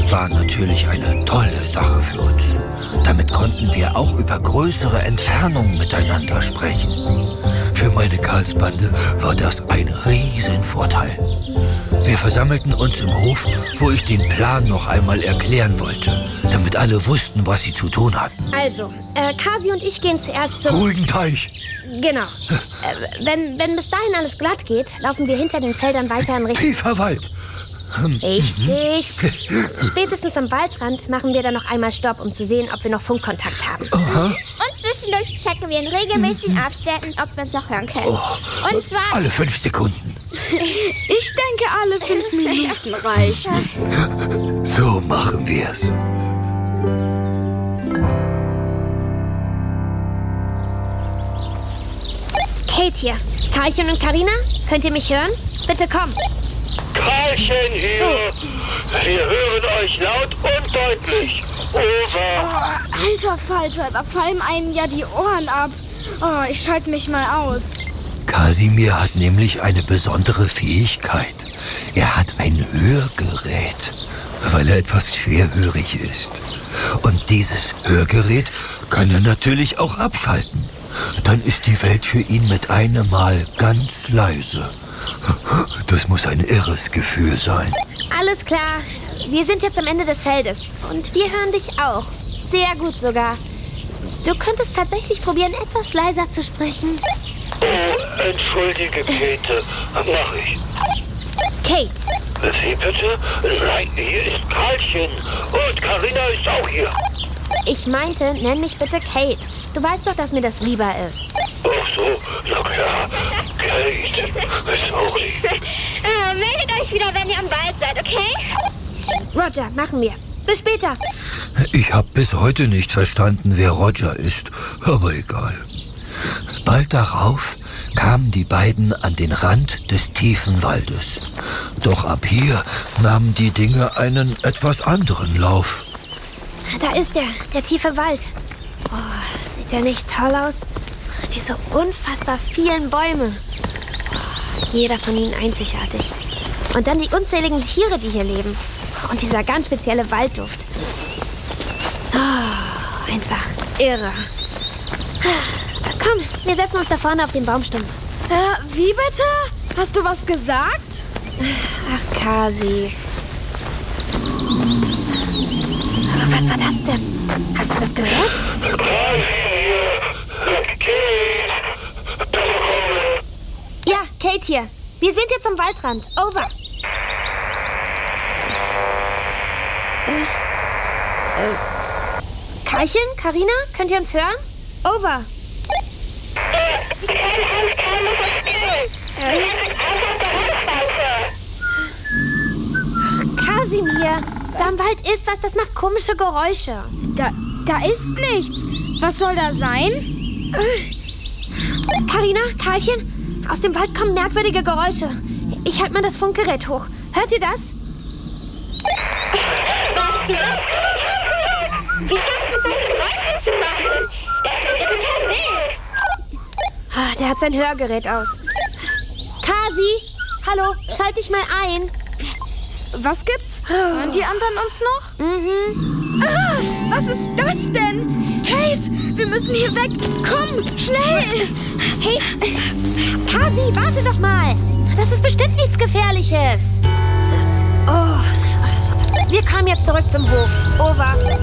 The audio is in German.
war natürlich eine tolle Sache für uns. Damit konnten wir auch über größere Entfernungen miteinander sprechen. Für meine Karlsbande war das ein Riesenvorteil. Wir versammelten uns im Hof, wo ich den Plan noch einmal erklären wollte, damit alle wussten, was sie zu tun hatten. Also, Kasi und ich gehen zuerst zum... Ruhigen Teich. Genau. Wenn bis dahin alles glatt geht, laufen wir hinter den Feldern weiter in Richtung... Tiefer Wald. Richtig. Spätestens am Waldrand machen wir dann noch einmal Stopp, um zu sehen, ob wir noch Funkkontakt haben. Aha. Und zwischendurch checken wir in regelmäßigen Abständen, ob wir uns noch hören können. Und zwar... Alle 5 Sekunden. Ich denke, alle 5 Minuten reicht. So machen wir's. Kate hier. Karlchen und Karina, könnt ihr mich hören? Bitte komm. Karlchen hier. Wir hören euch laut und deutlich. Over. Alter Falter, da fallen einem ja die Ohren ab. Oh, ich schalte mich mal aus. Kasimir hat nämlich eine besondere Fähigkeit. Er hat ein Hörgerät, weil er etwas schwerhörig ist. Und dieses Hörgerät kann er natürlich auch abschalten. Dann ist die Welt für ihn mit einem Mal ganz leise. Das muss ein irres Gefühl sein. Alles klar. Wir sind jetzt am Ende des Feldes. Und wir hören dich auch. Sehr gut sogar. Du könntest tatsächlich probieren, etwas leiser zu sprechen. Oh, entschuldige, Käthe. Mach ich. Kate. Sie bitte? Nein, hier ist Karlchen. Und Karina ist auch hier. Ich meinte, nenn mich bitte Kate. Du weißt doch, dass mir das lieber ist. Ach so, na klar. Kate, sorry. Meldet euch wieder, wenn ihr am Wald seid, okay? Roger, machen wir. Bis später. Ich habe bis heute nicht verstanden, wer Roger ist, aber egal. Bald darauf kamen die beiden an den Rand des tiefen Waldes. Doch ab hier nahmen die Dinge einen etwas anderen Lauf. Da ist der tiefe Wald. Oh, sieht der nicht toll aus? Diese unfassbar vielen Bäume. Oh, jeder von ihnen einzigartig. Und dann die unzähligen Tiere, die hier leben. Und dieser ganz spezielle Waldduft. Oh, einfach irre. Komm, wir setzen uns da vorne auf den Baumstumpf. Wie bitte? Hast du was gesagt? Ach, Kasi. Was war das denn? Hast du das gehört? Ja, Kate hier. Wir sind jetzt am Waldrand. Over. Karlchen, Karina, könnt ihr uns hören? Over. Ach, Kasimir. Da im Wald ist was, das macht komische Geräusche. Da ist nichts. Was soll da sein? Karina, Karlchen, aus dem Wald kommen merkwürdige Geräusche. Ich halte mal das Funkgerät hoch. Hört ihr das? Der hat sein Hörgerät aus. Kasi, hallo, schalt dich mal ein. Was gibt's? Hören die anderen uns noch? Mhm. Was ist das denn? Kate, wir müssen hier weg. Komm, schnell. Hey, Kasi, warte doch mal. Das ist bestimmt nichts Gefährliches. Oh, wir kommen jetzt zurück zum Hof. Over.